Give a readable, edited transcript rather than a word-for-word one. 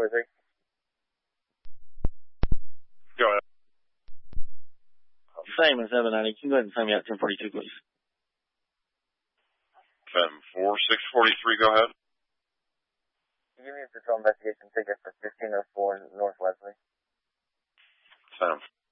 643. Go ahead. Same as 790. Can you go ahead and sign me out 1042, please? 10-4, 643, go ahead. Can you give me a patrol investigation ticket for 1504 North Leslie? 10